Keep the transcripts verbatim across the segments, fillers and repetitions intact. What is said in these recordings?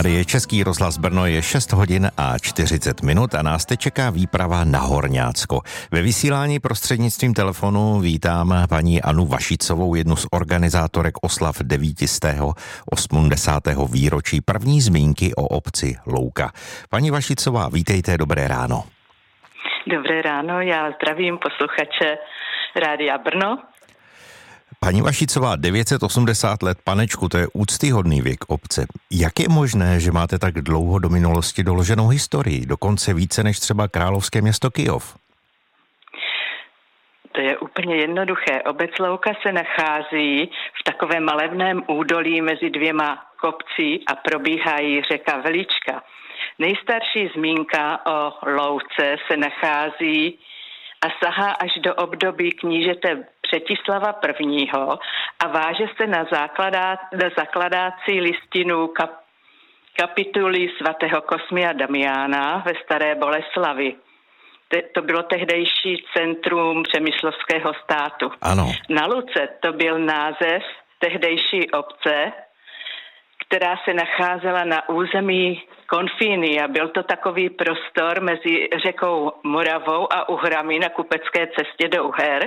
Tady je Český rozhlas Brno, je šest hodin a čtyřicet minut a nás teď čeká výprava na Horňácko. Ve vysílání prostřednictvím telefonu vítám paní Anu Vašicovou, jednu z organizátorek oslav devítistého osmdesátého výročí první zmínky o obci Louka. Paní Vašicová, vítejte, dobré ráno. Dobré ráno, já zdravím posluchače Rádia Brno. Paní Vašicová, devět set osmdesát let, panečku, to je úctyhodný věk obce. Jak je možné, že máte tak dlouho do minulosti doloženou historii, dokonce více než třeba královské město Kyjov? To je úplně jednoduché. Obec Louka se nachází v takovém malebném údolí mezi dvěma kopcí a probíhá jí řeka Velička. Nejstarší zmínka o Louce se nachází a sahá až do období knížete Přetislava prvního a váže se na, základá, na zakladácí listinu kap, kapituly svatého Kosmia Damiána ve Staré Boleslavi. Te, to bylo tehdejší centrum přemyslovského státu. Ano. Na Luce to byl název tehdejší obce, která se nacházela na území Konfíny a byl to takový prostor mezi řekou Moravou a Uhrami na kupecké cestě do Uher.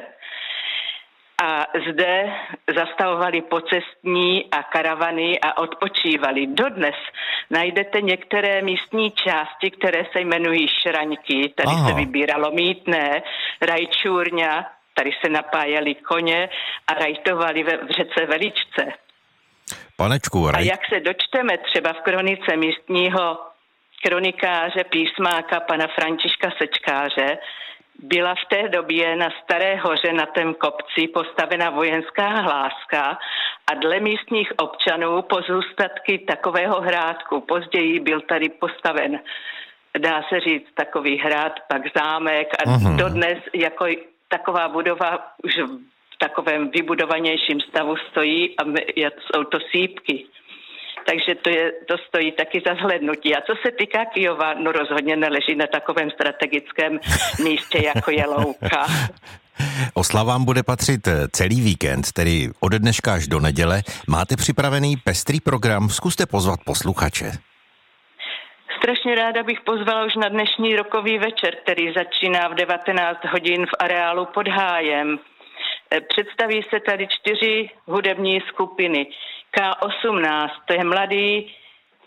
A zde zastavovali pocestní a karavany a odpočívali. Dodnes najdete některé místní části, které se jmenují Šraňky. Tady Aha. se vybíralo mýtné, rajčůrňa, tady se napájeli koně a rajtovali ve, v řece Veličce. Panečku, raj... A jak se dočteme třeba v kronice místního kronikáře písmáka pana Františka Sečkáře, byla v té době na Staré hoře na tém kopci postavena vojenská hláska a dle místních občanů pozůstatky takového hrádku. Později byl tady postaven, dá se říct, takový hrad, pak zámek a uh-huh. dodnes jako taková budova už v takovém vybudovanějším stavu stojí a jsou to sýpky. Takže to, je, to stojí taky za zhlédnutí. A co se týká Kyjova, no rozhodně neleží na takovém strategickém místě, jako je Louka. Oslavám bude patřit celý víkend, tedy ode dneška až do neděle. Máte připravený pestrý program, zkuste pozvat posluchače. Strašně ráda bych pozvala už na dnešní rokový večer, který začíná v devatenáct hodin v areálu pod Hájem. Představí se tady čtyři hudební skupiny. K osmnáct, to je mladý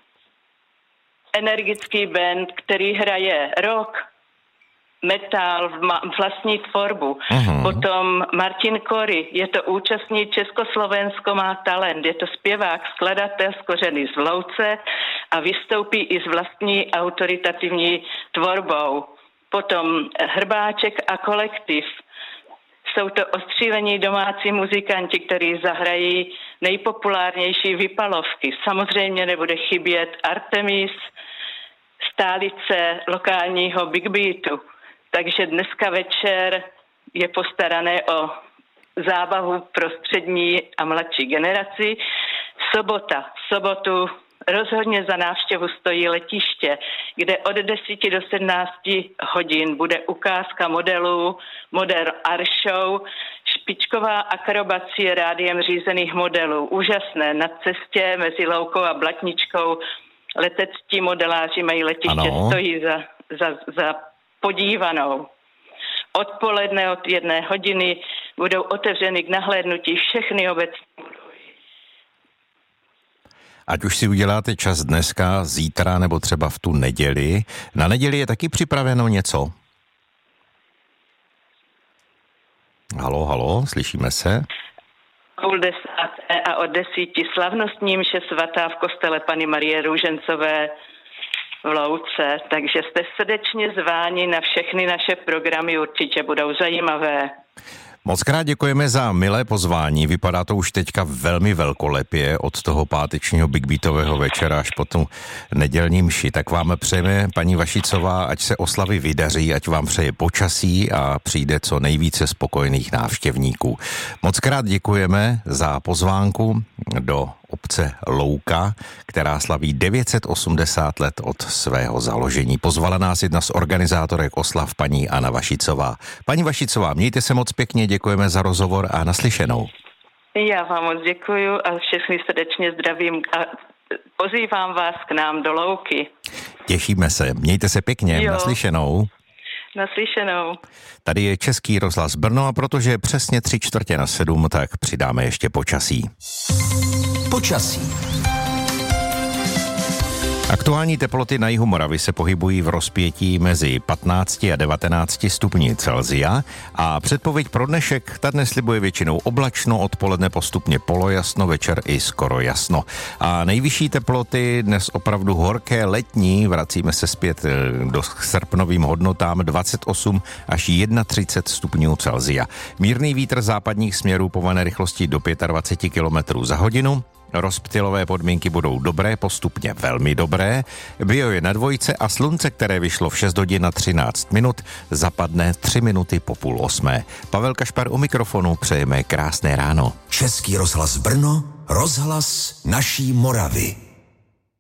energický band, který hraje rock, metal, vlastní tvorbu. Uhum. Potom Martin Kory, je to účastník Československo má talent, je to zpěvák, skladatel z kořeny z Louce a vystoupí i s vlastní autoritativní tvorbou. Potom Hrbáček a kolektiv. Jsou to ostřílení domácí muzikanti, kteří zahrají nejpopulárnější vypalovky. Samozřejmě nebude chybět Artemis, stálice lokálního Big Beatu. Takže dneska večer je postarané o zábavu pro střední a mladší generaci. Sobota, sobotu rozhodně za návštěvu stojí Letiště, kde od deseti do sedmnácti hodin bude ukázka modelů, model Art Show, špičková akrobacie rádiem řízených modelů. Úžasné, na cestě mezi Loukou a Blatničkou leteckí modeláři mají Letiště, ano. stojí za, za, za podívanou. Odpoledne od jedné hodiny budou otevřeny k nahlédnutí všechny obecní. Ať už si uděláte čas dneska, zítra nebo třeba v tu neděli. Na neděli je taky připraveno něco? Halo, halo, slyšíme se? Půl desáté a od desíti slavnostní mše svatá v kostele Panny Marie Růžencové v Louce. Takže jste srdečně zváni na všechny naše programy, určitě budou zajímavé. Moc krát děkujeme za milé pozvání, vypadá to už teďka velmi velkolepě od toho pátečního Big Beatového večera až po tu nedělní mši. Tak vám přejeme, paní Vašicová, ať se oslavy vydaří, ať vám přeje počasí a přijde co nejvíce spokojených návštěvníků. Moc krát děkujeme za pozvánku do obce Louka, která slaví devět set osmdesát let od svého založení. Pozvala nás jedna z organizátorek oslav, paní Anna Vašicová. Paní Vašicová, mějte se moc pěkně, děkujeme za rozhovor a naslyšenou. Já vám moc děkuju a všechny srdečně zdravím a pozývám vás k nám do Louky. Těšíme se, mějte se pěkně, jo. Naslyšenou. Naslyšenou. Tady je Český rozhlas Brno a protože je přesně tři čtvrtě na sedm, tak přidáme ještě počasí. Počasí. Aktuální teploty na jihu Moravy se pohybují v rozpětí mezi patnácti a devatenácti stupni Celsia a předpověď pro dnešek ta dnes slibuje většinou oblačno, odpoledne postupně polojasno, večer i skoro jasno. A nejvyšší teploty dnes opravdu horké letní, vracíme se zpět do srpnovým hodnotám dvacet osm až třicet jedna stupňů Celsia. Mírný vítr západních směrů povane rychlostí do dvacet pět kilometrů za hodinu. Rozptylové podmínky budou dobré, postupně velmi dobré. Bio je na dvojce a slunce, které vyšlo v šest hodin na třináct minut, zapadne tři minuty po půl osmé. Pavel Kašpar u mikrofonu, přejeme krásné ráno. Český rozhlas Brno, rozhlas naší Moravy.